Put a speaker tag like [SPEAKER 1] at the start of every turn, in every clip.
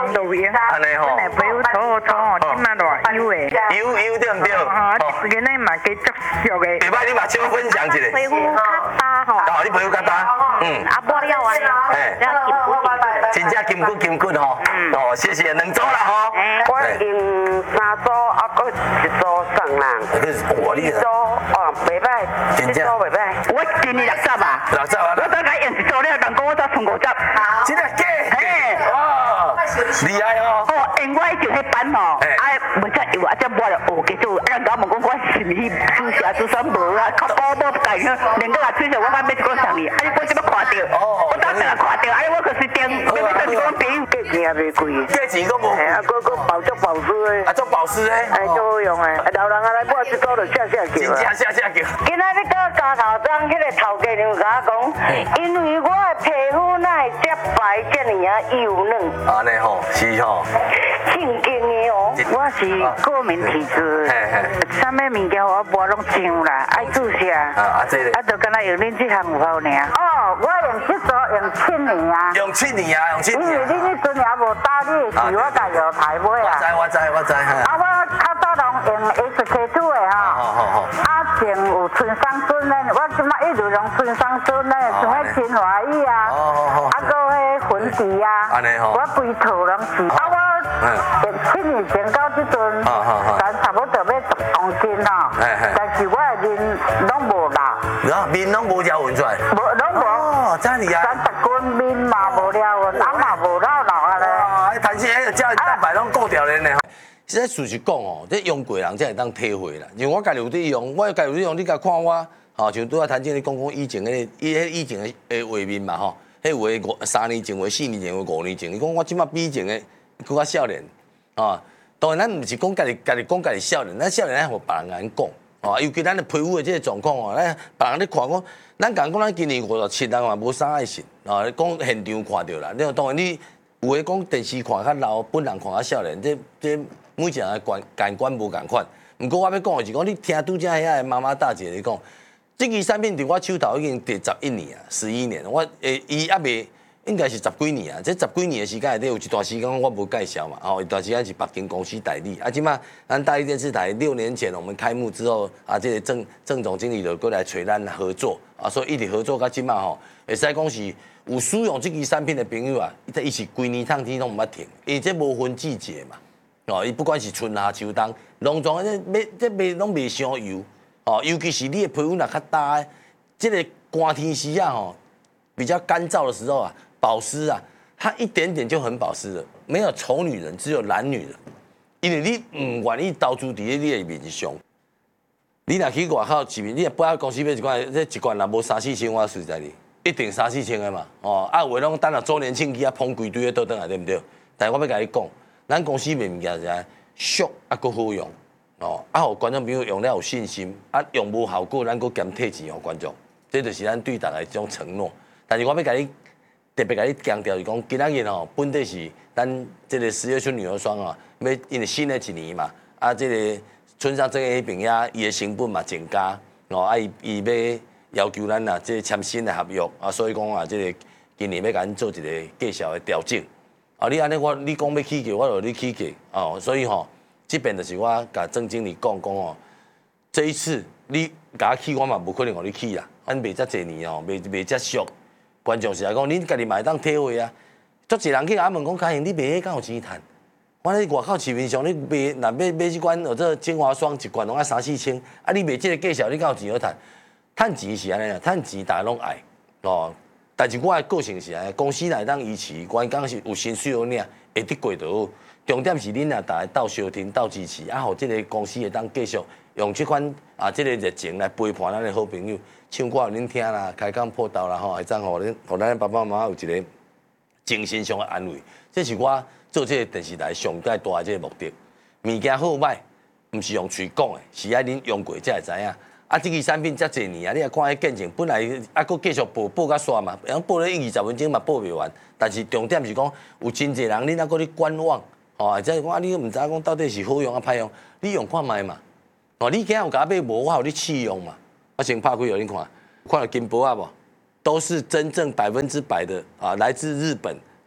[SPEAKER 1] 人路用。
[SPEAKER 2] 安尼吼。
[SPEAKER 1] 本来皮肤搓哦，即马偌油诶。
[SPEAKER 2] 油对唔对？
[SPEAKER 1] 哦，原来嘛加足俗诶。
[SPEAKER 2] 袂歹，你嘛先分享一下。
[SPEAKER 3] 皮肤较大吼。
[SPEAKER 2] 哦，你皮肤较大。
[SPEAKER 3] 啊，抹了安尼，
[SPEAKER 2] 真正金骨吼。哦，谢谢，两组啦吼。
[SPEAKER 4] 我用3组，啊，搁1组送人。
[SPEAKER 2] 哇，你
[SPEAKER 4] 2组哦，袂歹，1组袂歹。
[SPEAKER 1] 我今年60啊。
[SPEAKER 2] 60啊。
[SPEAKER 1] 我大概用一组了，人讲我才剩50。
[SPEAKER 2] 真的假？
[SPEAKER 1] 嘿。
[SPEAKER 2] 哦，厉害哦。
[SPEAKER 1] 哦，因我就迄班吼，无遮油啊，遮抹了学记住，人家问讲我是毋是主写主啥无啊？靠我改个，连个啊，最少我买一个送你，你我怎么看到？我当时看到，我可是定，要叫你讲朋友，
[SPEAKER 4] 价钱也袂贵，
[SPEAKER 2] 价钱都无贵，
[SPEAKER 4] 搁保湿诶，
[SPEAKER 2] 做保湿诶，
[SPEAKER 4] 足好用诶，老人来买1组就下叫。
[SPEAKER 2] 真正下叫。
[SPEAKER 4] 今仔日到加头庄，迄个头家娘甲我讲，因为我的皮肤哪会遮白遮尔啊幼嫩。
[SPEAKER 2] 安尼吼，是吼。
[SPEAKER 4] 正经的哦，
[SPEAKER 1] 我是过敏体质，啥物物件我抹拢上啦，爱注射。
[SPEAKER 2] 这个。
[SPEAKER 1] 就敢若用恁这项有效尔。哦，我用这组用7年啊。
[SPEAKER 2] 用7年啊，用7年。
[SPEAKER 1] 因为你迄阵也无打你的时，我家有台买啊。
[SPEAKER 2] 我知。
[SPEAKER 1] 啊，我较早拢用 SK2的哈。啊，前有春桑孙的，我即马一直用春桑孙的，像迄金华伊啊，啊，搁迄粉底啊，我规套拢是。啊，我7年前到即阵，咱差不多要10公斤吼，但是我的面拢无老。
[SPEAKER 2] 面拢无条纹出来。
[SPEAKER 1] 拢无。
[SPEAKER 2] 哦，这样子啊。
[SPEAKER 1] 30公面嘛无了，人嘛无老啊咧。
[SPEAKER 2] 哇，弹性还有胶原蛋白拢够条连呢。实在事实讲哦，这用过人才会当体会啦。因为我家己有在用，我家己有在用，你甲看我，吼，像拄仔谭姐你讲以前以前的画面嘛吼，迄画3年前、画4年前、画5年前，你讲我即马比以前的更较少年，啊，当然咱毋是讲家己讲家己少年，咱少年咱互别人安讲。 哦，尤其咱的皮肤的这个状况哦，咱别人咧看讲，咱讲咱今年57人嘛无啥爱信，啊，讲现场看到啦。你当然你有诶讲电视看较老，本人看较少年，这每一个人感官无共款。毋过我要讲的是讲，你听拄则遐个妈妈大姐咧讲，这支产品伫我手头已经第11年啊，11年，我伊还未。 应该是10几年啊，这10几年的时间内底有一段时间我无介绍嘛，哦，一段时间是北京公司代理，啊，即马咱大益电视台6年前我们开幕之后，啊，这个郑总经理就过来找咱合作，啊，所以一直合作到即马吼，会使讲是有使用这支产品的朋友啊，伊是规年烫天拢毋捌停，因为这无分季节嘛，哦，伊不管是春夏秋冬，农庄这卖拢袂伤油，哦，尤其是你的皮肤若较大，这个寒天时啊吼，比较干燥的时候啊。 保湿啊，它一点点就很保湿了，没有丑女人，只有懒女人。因为你唔愿意投资伫你的面上，你若去外口市面，你若不要公司买一罐，这一罐若无3、4千，我实在哩，一定3、4千的嘛。哦，啊，有的拢等下周年庆去啊，捧规堆的倒转来，对不对？但是我要甲你讲，咱公司卖物件是俗啊，佫好用哦，啊，互观众朋友用了有信心，啊，用无效果，咱佫减退钱互观众，这就是咱对大家一种承诺。但是我要甲你。 特别甲你强调是讲，今仔日吼，本地是咱这个10月春女儿霜啊，要因为新的一年嘛，啊，这个村上正迄边遐伊的成本嘛增加，哦，啊，伊要求咱啊，这签新的合约啊，所以讲啊，这个今年要甲咱做一个介绍的调整。啊，你安尼你讲要起价，我就你起价哦，所以吼，这边就是我甲郑经理讲哦，这一次你甲我起，我嘛无可能互你起啦，咱卖遮侪年哦，卖遮俗。 观众是来讲，你家己嘛会当体会啊。足侪人去甲我问讲，嘉颖，你卖迄敢有钱趁？我咧外口市面上，你卖若买一罐或者精华霜一罐拢要3、4千，啊，你卖这个介绍，你敢有钱好趁？趁钱是安尼啊，趁钱大家拢爱哦。但是我的个性是安尼，公司来当支持，关讲是有薪水好领，会得过就好。重点是恁啊，大家斗相挺、斗支持，啊，互这个公司会当继续用这款啊，这个热情来陪伴咱的好朋友。 唱歌互恁听啦，开讲报道啦吼，会当互咱爸爸妈妈有一个精神上的安慰。这是我做这个电视台上介大的这个目的。物件好歹，毋是用嘴讲的，是爱恁用过才会知影。啊，这支产品遮侪年啊，你也看迄见证，本来啊，佫继续报甲煞嘛，然后报了20分钟嘛，报袂完。但是重点是讲，有真侪人恁还佫咧观望，哦，即是讲你毋知讲到底是好用啊歹用，你用看卖嘛。哦，你今日有甲我买无，我互你试用嘛。 我先拍开给你看，看到金箔啊不？都是真正100%的啊，来自日本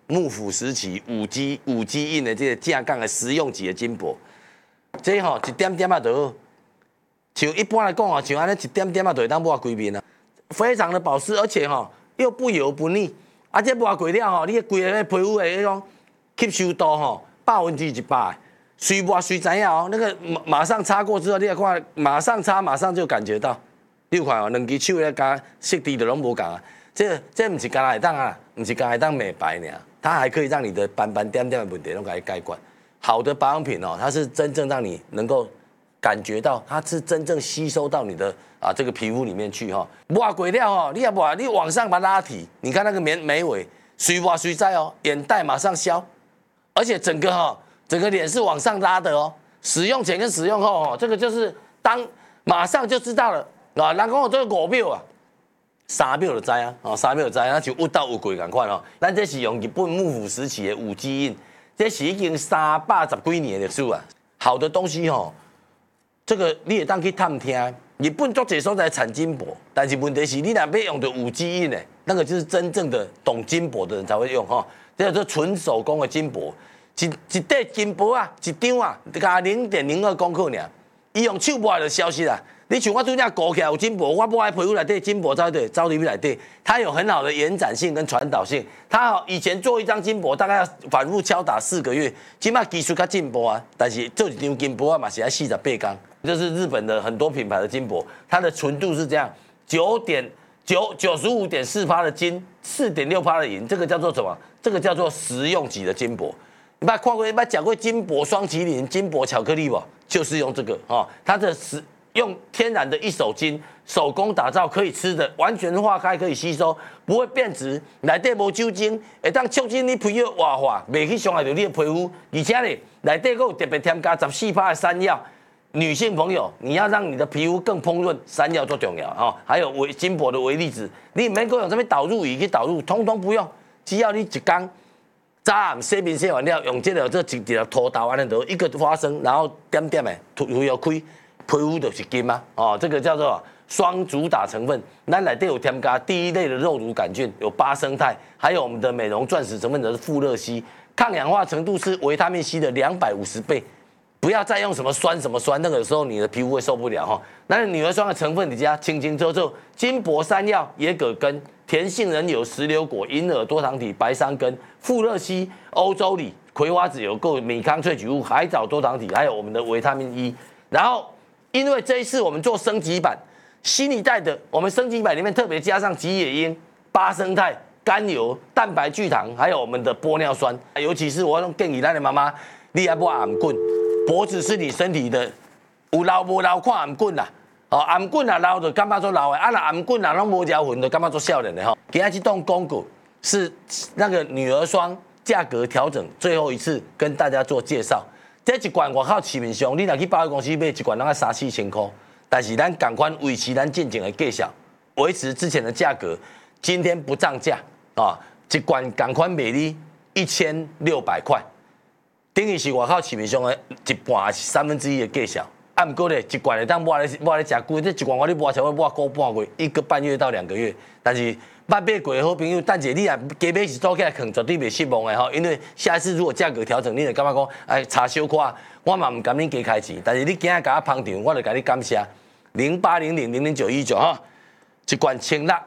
[SPEAKER 2] 幕府时期5G印的这个正港的实用级的金箔，这吼一点点啊就好，像一般来讲啊，像安尼一点点啊就会当抹规面啊，非常的保湿，而且吼又不油不腻，啊这抹过了吼，你规个皮肤的迄种吸收度吼100%，随抹随知影哦，那个马上擦过之后，你来看，马上擦马上就感觉到，你有看哦，两只手咧加色滴都拢无共啊，这不是干会当啊，不是干会当美白呢，它还可以让你的斑斑点点的问题拢给它解决。好的保养品哦，它是真正让你能够感觉到，它是真正吸收到你的这个皮肤里面去哈。抹过了哦，你也抹，你往上把它拉提，你看那个眉尾，随抹随在哦，眼袋马上消，而且整个脸是往上拉的哦。使用前跟使用后哦，这个就是马上就知道了啊。人讲我这个5秒啊，3秒就知啊，3秒就知啊，就有到有贵同款哦。咱这是用日本幕府时期的5G印。这是已经310几年的历史啊！好的东西吼，这个你也当去探听。日本足侪所在产金箔，但是问题是你若要用到5G印的，那个就是真正的懂金箔的人才会用哈。这叫做纯手工的金箔，一块金箔啊，一张啊，加0.02公克尔，伊用手抹就消失啦。你像我拄则裹起来有金箔，我抹在皮肤内底，金箔在走里面内底，它有很好的延展性跟传导性。它以前做一张金箔大概要反复敲打4个月，现在技术较进步啊，但是做一张金箔啊嘛是要48天。这是日本的很多品牌的金箔，它的纯度是这样，95.4%的金，4.6%的银，这个叫做什么？这个叫做实用级的金箔。你看过、讲过金箔双麒麟、金箔巧克力不？就是用这个哦，它的用天然的一手金手工打造，可以吃的，完全化开，可以吸收，不会变质，内底无酒精，会当促进你皮肤活化，袂去伤害到你的皮肤。而且呢，内底还有特别添加14%的山药。女性朋友，你要让你的皮肤更蓬润，山药最重要哈。还有金箔的微粒子，你唔免用什么导入仪去导入，通通不用，只要你一缸早暗洗面洗完了，用这个一条涂豆安尼就一个花生，然后点点的涂油开。皮肤就是金啊，哦，这个叫做双主打成分，咱内底有添加第一类的肉毒杆菌，有8生态，还有我们的美容钻石成分的富乐烯，抗氧化程度是维他命 C 的250倍。不要再用什么酸，那个有时候你的皮肤会受不了哈。那女儿霜的成分你加清清楚楚，金箔、山药、野葛根、甜杏仁油、石榴果、银耳多糖体、白桑根、富乐烯、欧洲梨、葵花籽油、米糠萃取物、海藻多糖体，还有我们的维他命 E。然后因为这一次我们做升级版，新一代的我们升级版里面特别加上吉野樱、8生态、甘油、蛋白聚糖，还有我们的玻尿酸。尤其是我建议咱的妈妈，你要抹颔棍，脖子是你身体的有老无老看颔棍啦。哦，颔棍啊老就感觉做老的，那颔棍啊拢无条痕就感觉做少年的哈。今天这栋广告是那个女儿霜价格调整最后一次跟大家做介绍。这一罐外口市面上，你若去百货公司买一罐，拢要3-4千块。但是咱赶快维持咱进前的价格，维持之前的价格，今天不涨价啊！一罐赶快卖你1600块，等于是外口市面上的一半是1/3的价格。啊，不过咧，一罐会当抹咧食久，这一罐我咧抹才会抹个半月，1个半月到2个月。但是捌买过的好朋友，等者你也加买是做起来啃，绝对袂失望的吼。因为下一次如果价格调整，你就感觉讲，哎，差小可，我嘛唔甘你加开钱。但是你今日甲我捧场，我就甲你感谢。0800000919哈，一罐1600，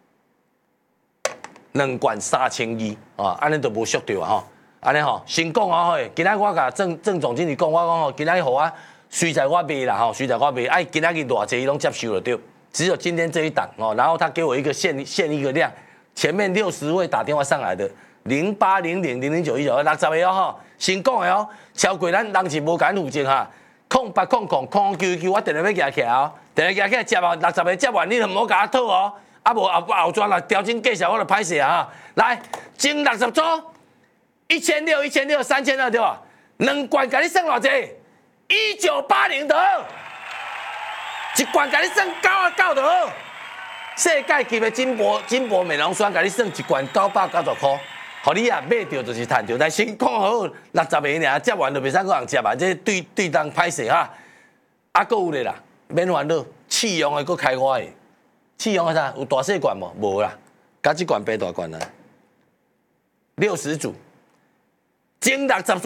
[SPEAKER 2] 两罐3200啊，安尼都无俗掉啊吼。安尼吼，先讲啊吼，今仔我甲郑总经理讲，我讲吼，今仔互我随在我卖啦吼，随在我卖，哎，今仔日偌济伊拢接受了对。只有今天这一档哦，然后他给我一个限一个量，前面60位打电话上来的080000091960个哦吼，先讲的哦，超过咱人是无敢负责哈，0800009999，我电话要举起来哦，电话举起来接啊，60个接完你就唔好甲我讨哦，啊无后转啦调整计数我就歹势啊，来前60组1600、3200对吧？两罐甲你算偌济？1980的。一罐甲你算990就好，世界级的金箔美容霜，甲你算一罐990块，互你啊买到就是赚到。但先讲好60个尔，接完就袂使搁人接啊，这对当歹势哈。啊，搁有咧啦，免烦恼，试用的搁开我的，试用的啥？有大细罐无？无啦，甲这罐白大罐啦。 60组，前60组